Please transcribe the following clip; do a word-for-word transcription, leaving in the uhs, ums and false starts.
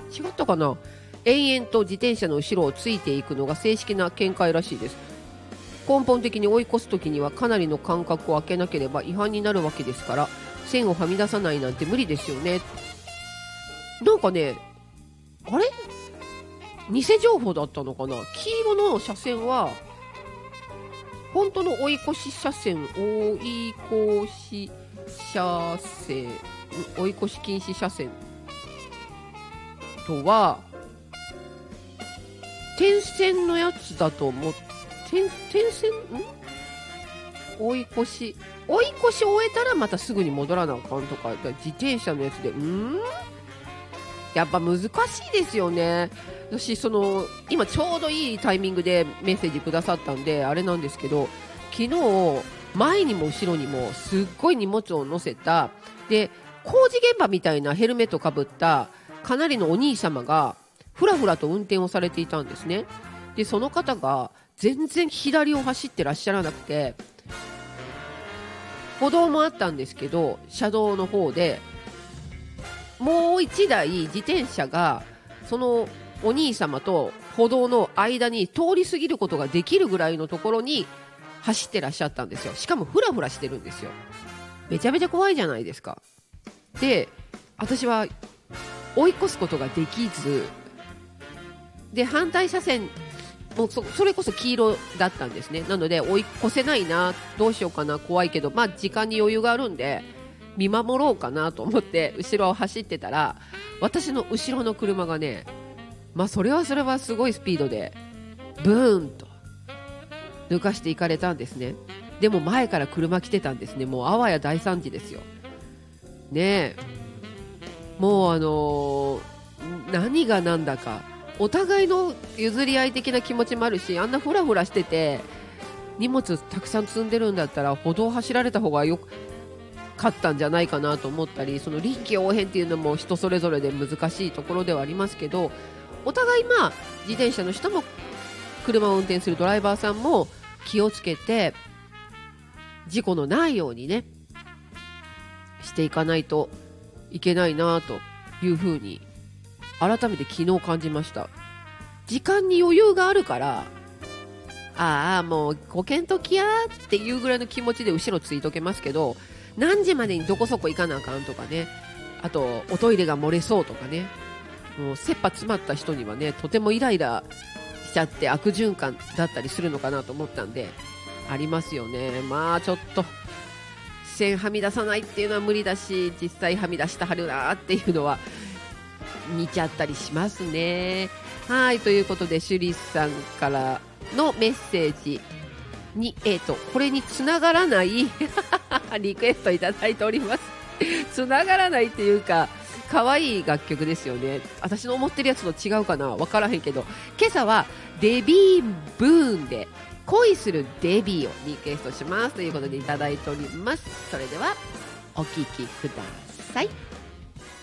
違ったかな。延々と自転車の後ろをついていくのが正式な見解らしいです。根本的に追い越すときにはかなりの間隔を空けなければ違反になるわけですから、線をはみ出さないなんて無理ですよね。なんかね、あれ偽情報だったのかな。黄色の車線は本当の追い越し車線、追い越し車線、追い越し禁止車線とは点線のやつだと思って、点点線ん追い越し追い越し終えたらまたすぐに戻らなあかんとか、自転車のやつでんやっぱ難しいですよね。私その今ちょうどいいタイミングでメッセージくださったんであれなんですけど、昨日前にも後ろにもすっごい荷物を載せたで工事現場みたいなヘルメットかぶったかなりのお兄様がふらふらと運転をされていたんですね。でその方が全然左を走ってらっしゃらなくて、歩道もあったんですけど車道の方でもう一台自転車がそのお兄様と歩道の間に通り過ぎることができるぐらいのところに走ってらっしゃったんですよ。しかもフラフラしてるんですよ。めちゃめちゃ怖いじゃないですか。で私は追い越すことができずで反対車線もう そ, それこそ黄色だったんですね。なので追い越せないな、どうしようかな、怖いけどまあ時間に余裕があるんで見守ろうかなと思って後ろを走ってたら、私の後ろの車がね、まあそれはそれはすごいスピードでブーンと抜かしていかれたんですね。でも前から車来てたんですね。もうあわや大惨事ですよね。えもうあのー、何が何だかお互いの譲り合い的な気持ちもあるし、あんなフラフラしてて荷物たくさん積んでるんだったら歩道を走られた方がよかったんじゃないかなと思ったり、その臨機応変っていうのも人それぞれで難しいところではありますけど、お互いまあ自転車の人も車を運転するドライバーさんも気をつけて事故のないようにねしていかないといけないなというふうに改めて昨日感じました。時間に余裕があるからああもう保険ときやっていうぐらいの気持ちで後ろついとけますけど、何時までにどこそこ行かなあかんとかね、あとおトイレが漏れそうとかね、もう切羽詰まった人にはねとてもイライラしちゃって悪循環だったりするのかなと思ったんでありますよね。まあちょっと線はみ出さないっていうのは無理だし、実際はみ出したはるなっていうのは見ちゃったりしますね。はい、ということでシュリスさんからのメッセージに、えーと、これにつながらないリクエストいただいております。つながらないっていうか可愛い楽曲ですよね。私の思ってるやつと違うかな、わからへんけど、今朝はデビーブーンで恋するデビーをリクエストしますということでいただいております。それではお聴きください。